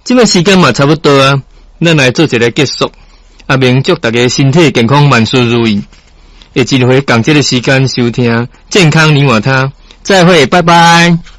这个时间嘛差不多啊，咱来做一个结束。阿明祝大家身体健康，万事如意。下一回共这个时间收听健康你我他，再会，拜拜。